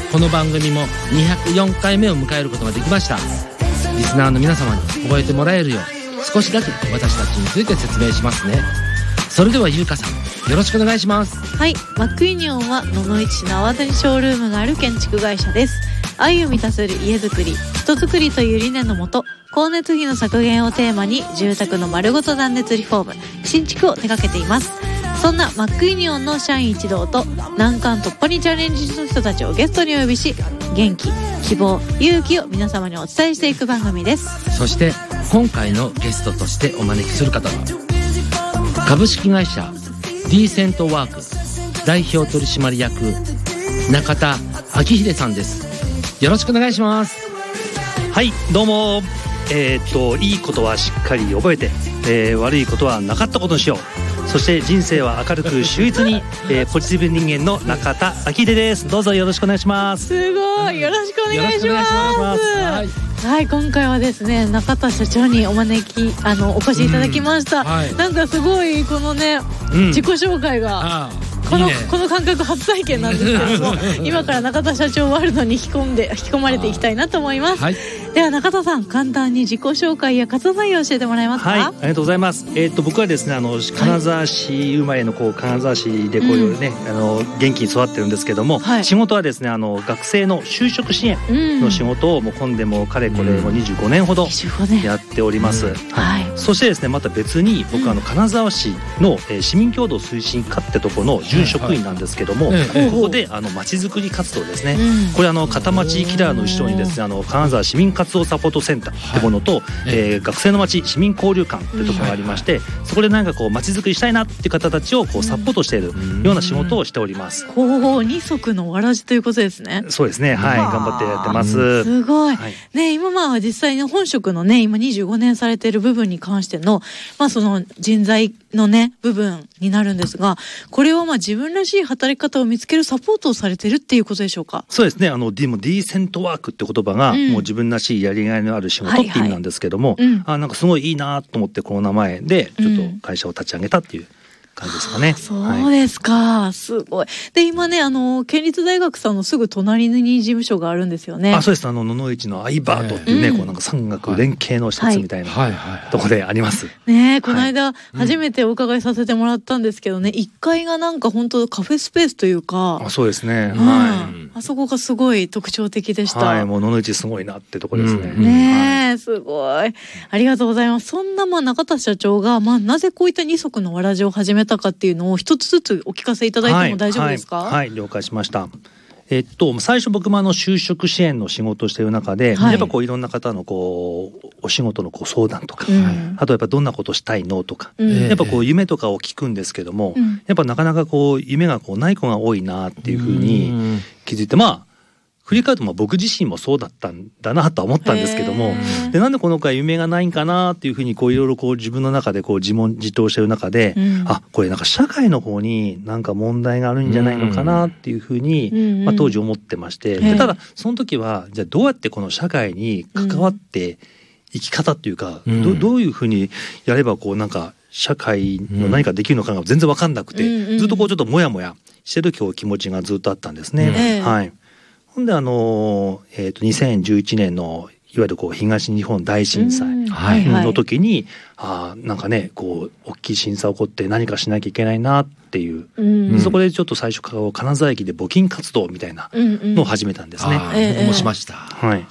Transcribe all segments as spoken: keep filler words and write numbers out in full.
この番組もにひゃくよんかいめを迎えることができました。リスナーの皆様に覚えてもらえるよう少しだけ私たちについて説明しますね。それではゆうかさん、よろしくお願いします。 はい、マックユニオンは野々市市の泡谷ショールームがある建築会社です。愛を満たせる家づくり、人づくりという理念のもと、光熱費の削減をテーマに住宅の丸ごと断熱リフォーム、新築を手掛けています。そんなマックユニオンの社員一同と難関突破にチャレンジする人たちをゲストにお呼びし、元気、希望、勇気を皆様にお伝えしていく番組です。 そして今回のゲストとしてお招きする方は株式会社ディーセントワーク代表取締役中田昭秀さんです。よろしくお願いします。 はい、どうも。えー、っといいことはしっかり覚えて、えー、悪いことはなかったことにしよう。そして人生は明るく秀逸に、えー、ポジティブ人間の中田昭秀です。どうぞよろしくお願いします。 すごい、よろしくお願いします。はい、はい、今回はですね、中田社長にお招きあのお越しいただきました、うん、はい、なんかすごいこのね、うん、自己紹介がこの、いいね、この感覚初体験なんですけども今から中田社長ワールドに引き込んで引き込まれていきたいなと思います。はい、では中田さん、簡単に自己紹介や活動内容を教えてもらえますか？ はい、ありがとうございます。えー、っと僕はですね、あの金沢市生まれのこう金沢市でこういうね、うん、あの元気に育ってるんですけども、はい、仕事はですね、あの学生の就職支援の仕事をもう今でもかれこれもうにじゅうごねんほどやっております。うん、はい、そしてですね、また別に僕はあの金沢市の、えー、市民共同推進課ってとこの準職員なんですけども、はいはい、ここであの町づくり活動ですね、うん、これあの片町キラーの後ろにですね、あの金沢市民活動サポートセンターってものと、はい、えー、学生の町市民交流館ってところがありまして、うん、そこでなんかこう町づくりしたいなっていう方たちをこうサポートしているような仕事をしております。 ほう、二足のわらじということですね。 そうですね、はい、頑張ってやってます。 すごい、はい、ね、今まあ実際に本職のね、今にじゅうごねんされている部分に関しての、まあその人材のね部分になるんですが、これはまあ自分らしい働き方を見つけるサポートをされてるっていうことでしょうか？ そうですね、あのディーセントワークって言葉が、うん、もう自分らしいやりがいのある仕事って意味なんですけども、はいはい、うん、あなんかすごいいいなと思ってこの名前でちょっと会社を立ち上げたっていう感じですかね。 そうですか、はい、すごい。で今ね、あの県立大学さんのすぐ隣に事務所があるんですよね。 あ、そうです。あの野々市のアイバートっていうね、うん、こうなんか産学連携の施設みたいなところであります。 ね、この間初めてお伺いさせてもらったんですけどね、いっかいがなんか本当カフェスペースというか、 あ、そうですね、 うん、はい、あそこがすごい特徴的でした。 はい、もう野々市すごいなってとこですね。 うん、ね、はい、すごい、ありがとうございます。そんなまあ中田社長がまあなぜこういった二足のわらじを始めたかっていうのを一つずつお聞かせいただいても大丈夫ですか？ はい、はいはい、了解しました。えっと、最初僕もあの就職支援の仕事をしている中で、はい、やっぱこういろんな方のこうお仕事のこう相談とか、うん、あとやっぱどんなことしたいのとか、うん、やっぱこう夢とかを聞くんですけども、うん、やっぱなかなかこう夢がこうない子が多いなっていうふうに気づいて、まあ振り返るとまあ僕自身もそうだったんだなとは思ったんですけども、でなんでこの子は夢がないんかなっていうふうにこういろいろこう自分の中でこう自問自答してる中で、うん、あ、これなんか社会の方になんか問題があるんじゃないのかなっていうふうに、うん、まあ、当時思ってまして、でただその時はじゃあどうやってこの社会に関わって生き方っていうか、うん、ど, どういうふうにやればこうなんか社会の何かできるのかが全然分かんなくて、うん、ずっとこうちょっとモヤモヤしてる今日気持ちがずっとあったんですね。うん、はい。ほんであの、えー、とにせんじゅういちねんのいわゆるこう東日本大震災の時に、うん、あなんかねこう大きい震災起こって何かしなきゃいけないなっていう、うん、そこでちょっと最初から金沢駅で募金活動みたいなのを始めたんですね。 うんうん、僕もしました。 はい。うん、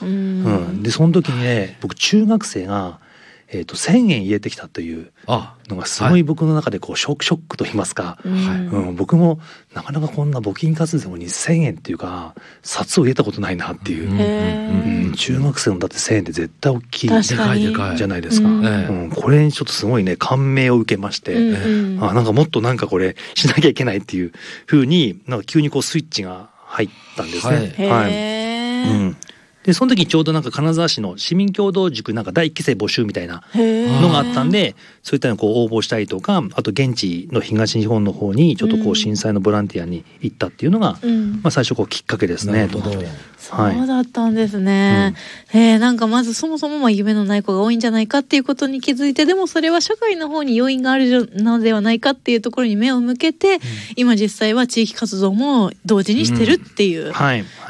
でその時にね、僕中学生がえー、とせんえん入れてきたというのがすごい僕の中でこうショック、ショックと言いますか、はい、うん、僕もなかなかこんな募金活動にせんえんっていうか札を入れたことないなっていう、うんうん、中学生のだってせんえんって絶対大きいじゃないですか、うんうん、これにちょっとすごいね感銘を受けまして、うんうん、あなんかもっとなんかこれしなきゃいけないっていう風になんか急にこうスイッチが入ったんですね。はい、はい、うん、でその時ちょうどなんか金沢市の市民共同塾なんかだいいっきせい募集みたいなのがあったんで、そういったのをこう応募したりとか、あと現地の東日本の方にちょっとこう震災のボランティアに行ったっていうのが、うん、まあ最初こうきっかけですね。とそうだったんですね。うん、えー、なんかまずそもそもまあ夢のない子が多いんじゃないかっていうことに気づいて、でもそれは社会の方に要因があるのではないかっていうところに目を向けて、うん、今実際は地域活動も同時にしてるっていう。 うん、はい。